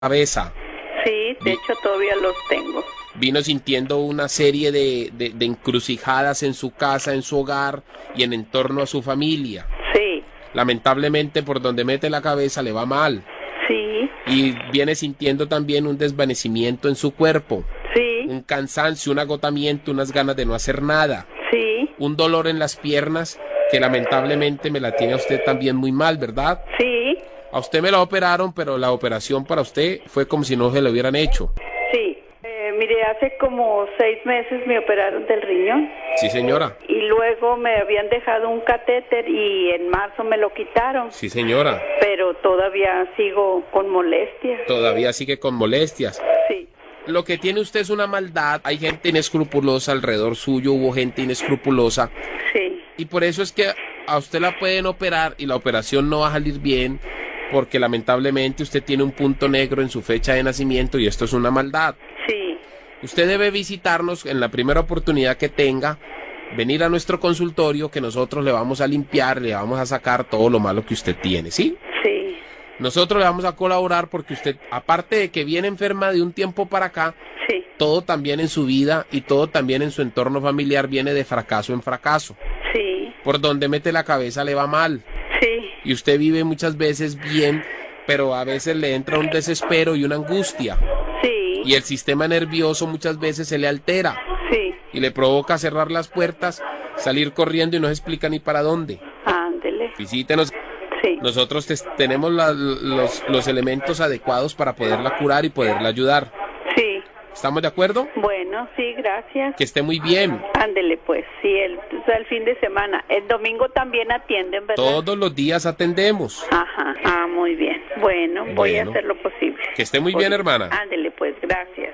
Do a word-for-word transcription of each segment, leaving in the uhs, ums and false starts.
cabeza. Sí, de hecho todavía los tengo. Vino sintiendo una serie de, de, de encrucijadas en su casa, en su hogar y en entorno a su familia. Sí. Lamentablemente por donde mete la cabeza le va mal. Sí. Y viene sintiendo también un desvanecimiento en su cuerpo. Sí. Un cansancio, un agotamiento, unas ganas de no hacer nada. Sí. Un dolor en las piernas que lamentablemente me la tiene a usted también muy mal, ¿verdad? Sí. A usted me la operaron, pero la operación para usted fue como si no se la hubieran hecho. Sí. Eh, mire, hace como seis meses me operaron del riñón. Sí, señora. Y luego me habían dejado un catéter y en marzo me lo quitaron. Sí, señora. Pero todavía sigo con molestias. Todavía sigue con molestias. Sí. Lo que tiene usted es una maldad. Hay gente inescrupulosa alrededor suyo, hubo gente inescrupulosa. Sí. Y por eso es que a usted la pueden operar y la operación no va a salir bien, porque lamentablemente usted tiene un punto negro en su fecha de nacimiento y esto es una maldad. Sí. Usted debe visitarnos en la primera oportunidad que tenga, venir a nuestro consultorio que nosotros le vamos a limpiar, le vamos a sacar todo lo malo que usted tiene, ¿sí? Sí. Nosotros le vamos a colaborar porque usted, aparte de que viene enferma de un tiempo para acá, Sí. todo también en su vida y todo también en su entorno familiar viene de fracaso en fracaso. Sí. Por donde mete la cabeza le va mal. Sí. Y usted vive muchas veces bien, pero a veces le entra un desespero y una angustia. Sí. Y el sistema nervioso muchas veces se le altera Sí. y le provoca cerrar las puertas, salir corriendo y no se explica ni para dónde. Ándele. Visítenos. Sí. Nosotros te- tenemos la- los, los elementos adecuados para poderla curar y poderla ayudar. Sí. ¿Estamos de acuerdo? Bueno, sí, gracias. Que esté muy bien. Ándele, pues, sí, el, o sea, el fin de semana. El domingo también atienden, ¿verdad? Todos los días atendemos. Ajá, ah, muy bien. Bueno, voy Bueno. a hacer lo posible. Que esté muy Por- bien, hermana. Ándele, pues, gracias.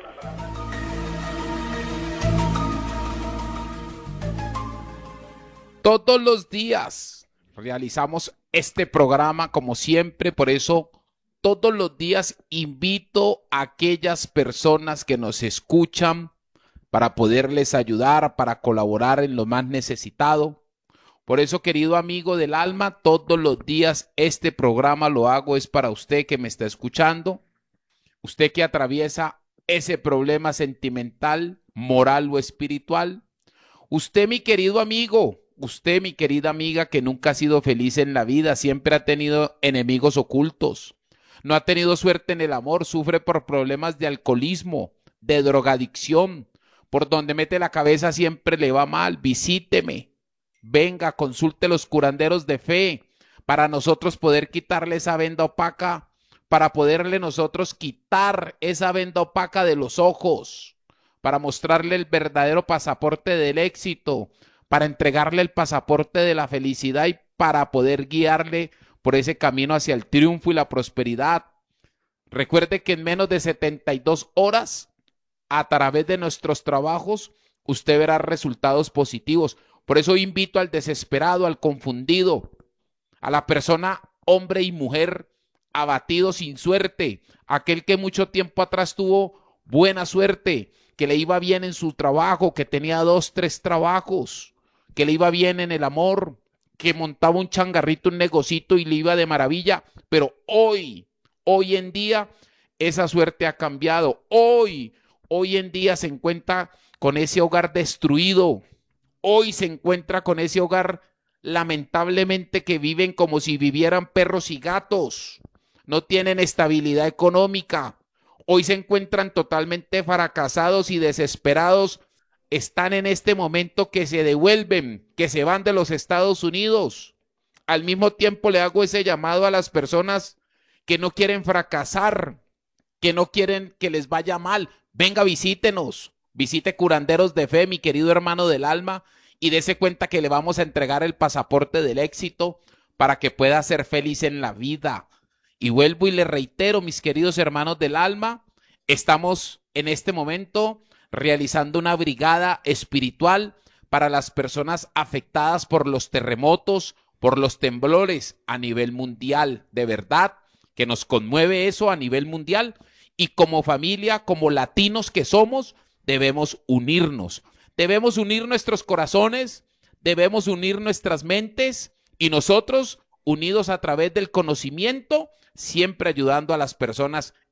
Todos los días realizamos este programa como siempre, por eso todos los días invito a aquellas personas que nos escuchan para poderles ayudar, para colaborar en lo más necesitado. Por eso, querido amigo del alma, todos los días este programa lo hago es para usted que me está escuchando, usted que atraviesa ese problema sentimental, moral o espiritual. Usted, mi querido amigo, usted, mi querida amiga, que nunca ha sido feliz en la vida, siempre ha tenido enemigos ocultos, no ha tenido suerte en el amor, sufre por problemas de alcoholismo, de drogadicción, por donde mete la cabeza siempre le va mal. Visíteme, venga, consulte los curanderos de fe, para nosotros poder quitarle esa venda opaca, para poderle nosotros quitar esa venda opaca de los ojos, para mostrarle el verdadero pasaporte del éxito, para entregarle el pasaporte de la felicidad y para poder guiarle por ese camino hacia el triunfo y la prosperidad. Recuerde que en menos de setenta y dos horas, a través de nuestros trabajos, usted verá resultados positivos. Por eso invito al desesperado, al confundido, a la persona, hombre y mujer, abatido sin suerte, aquel que mucho tiempo atrás tuvo buena suerte, que le iba bien en su trabajo, que tenía dos, tres trabajos, que le iba bien en el amor, que montaba un changarrito, un negocito y le iba de maravilla, pero hoy, hoy en día, esa suerte ha cambiado. Hoy, hoy en día se encuentra con ese hogar destruido. Hoy se encuentra con ese hogar, lamentablemente, que viven como si vivieran perros y gatos. No tienen estabilidad económica. Hoy se encuentran totalmente fracasados y desesperados. Están en este momento que se devuelven, que se van de los Estados Unidos. Al mismo tiempo le hago ese llamado a las personas que no quieren fracasar, que no quieren que les vaya mal. Venga, visítenos, visite Curanderos de Fe, mi querido hermano del alma, y dése cuenta que le vamos a entregar el pasaporte del éxito para que pueda ser feliz en la vida. Y vuelvo y le reitero, mis queridos hermanos del alma, estamos en este momento realizando una brigada espiritual para las personas afectadas por los terremotos, por los temblores a nivel mundial. De verdad que nos conmueve eso a nivel mundial y como familia, como latinos que somos, debemos unirnos. Debemos unir nuestros corazones, debemos unir nuestras mentes y nosotros, unidos a través del conocimiento, siempre ayudando a las personas